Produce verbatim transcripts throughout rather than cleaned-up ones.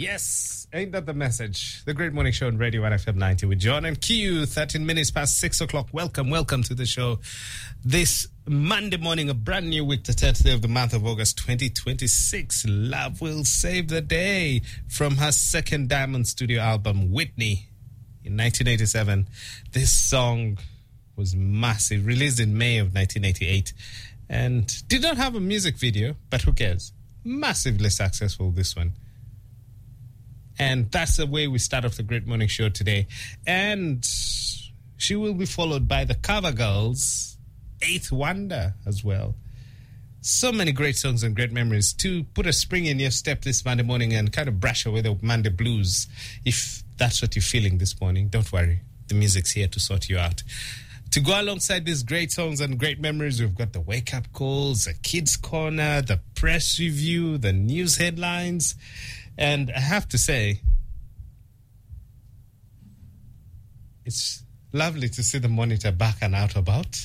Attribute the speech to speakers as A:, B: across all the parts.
A: Yes, ain't that the message? The Great Morning Show on Radio one F M ninety with John and Q. thirteen minutes past six o'clock. Welcome, welcome to the show. This Monday morning, a brand new week, the tenth day of the month of August twenty twenty-six. Love Will Save the Day from her second Diamond Studio album, Whitney, in nineteen eighty-seven. This song was massive, released in May of nineteen eighty-eight, and did not have a music video, but who cares? Massively successful, this one. And that's the way we start off the Great Morning Show today. And she will be followed by the Cover Girls' Eighth Wonder as well. So many great songs and great memories to put a spring in your step this Monday morning and kind of brush away the Monday blues. If that's what you're feeling this morning, don't worry. The music's here to sort you out. To go alongside these great songs and great memories, we've got the wake-up calls, the Kids Corner, the press review, the news headlines. And I have to say, it's lovely to see the monitor back and out about.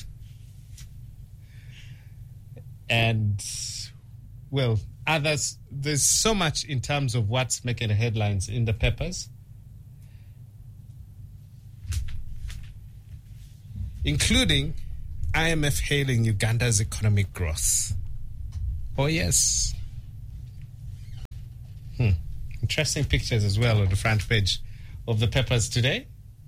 A: And, well, others, there's so much in terms of what's making the headlines in the papers, including I M F hailing Uganda's economic growth. Oh, yes. Hmm. Interesting pictures as well on the front page of the papers today.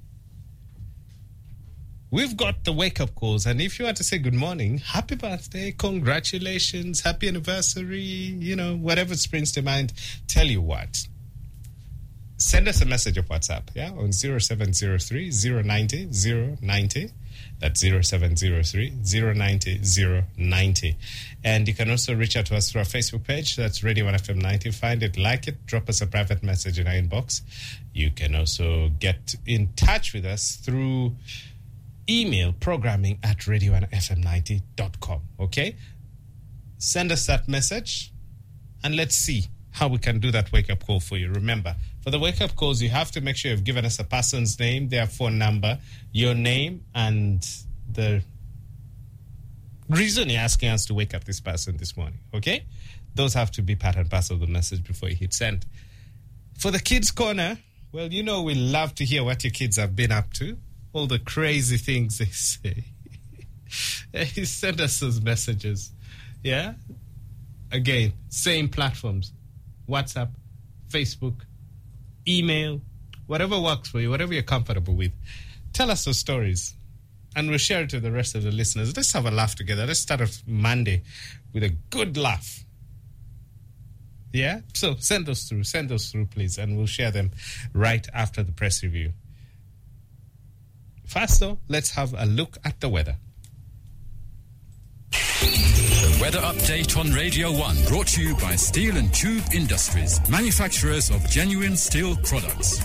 A: We've got the wake-up calls, and if you want to say good morning, happy birthday, congratulations, happy anniversary, you know, whatever springs to mind, tell you what. Send us a message of WhatsApp, yeah, on zero seven zero three, zero nine zero, zero nine zero. That's zero seven zero three, zero nine zero, zero nine zero. And you can also reach out to us through our Facebook page. That's Radio one F M ninety. Find it, like it, drop us a private message in our inbox. You can also get in touch with us through email, programming at radio one f m ninety dot com. Okay? Send us that message and let's see how we can do that wake-up call for you. Remember, for the wake-up calls, you have to make sure you've given us a person's name, their phone number, your name, and the reason you're asking us to wake up this person this morning, okay? Those have to be part and parcel of the message before you hit send. For the Kids Corner, well, you know we love to hear what your kids have been up to, all the crazy things they say. Send us those messages, yeah? Again, same platforms. WhatsApp, Facebook, email, whatever works for you, whatever you're comfortable with. Tell us those stories, and we'll share it to the rest of the listeners. Let's have a laugh together. Let's start off Monday with a good laugh. Yeah? So send those through. Send those through, please, and we'll share them right after the press review. First, though, let's have a look at the weather.
B: The weather update on Radio one, brought to you by Steel and Tube Industries, manufacturers of genuine steel products.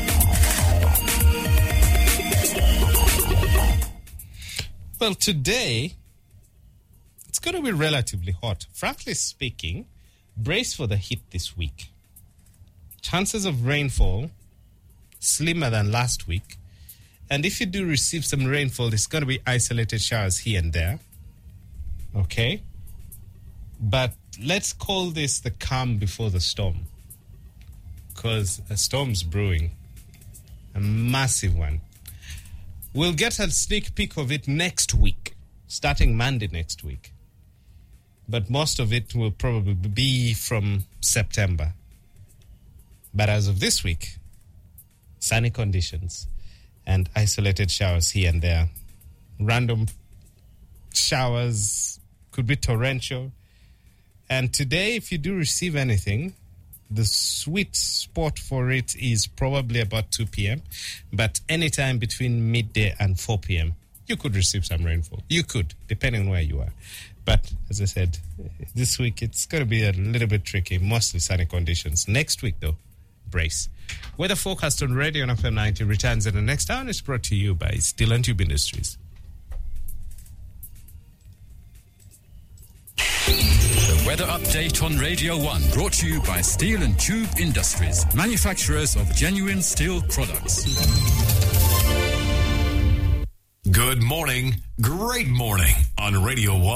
A: Well, today, it's going to be relatively hot. Frankly speaking, brace for the heat this week. Chances of rainfall, slimmer than last week. And if you do receive some rainfall, it's going to be isolated showers here and there. Okay? But let's call this the calm before the storm. Because a storm's brewing. A massive one. We'll get a sneak peek of it next week. Starting Monday next week. But most of it will probably be from September. But as of this week, sunny conditions and isolated showers here and there. Random showers, could be torrential. And today, if you do receive anything, the sweet spot for it is probably about two p.m. But anytime between midday and four p.m., you could receive some rainfall. You could, depending on where you are. But as I said, this week it's going to be a little bit tricky, mostly sunny conditions. Next week, though, brace. Weather forecast on Radio one F M ninety returns in the next hour and is brought to you by Steel and Tube Industries.
B: The weather update on Radio one, brought to you by Steel and Tube Industries, manufacturers of genuine steel products.
C: Good morning, great morning on Radio one.